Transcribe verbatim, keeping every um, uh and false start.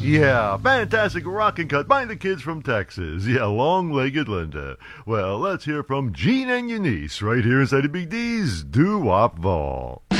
Yeah, fantastic rockin' cut by the kids from Texas. Yeah, long-legged Linda. Well, let's hear from Gene and Eunice right here inside of Big D's Doo-Wop Vault.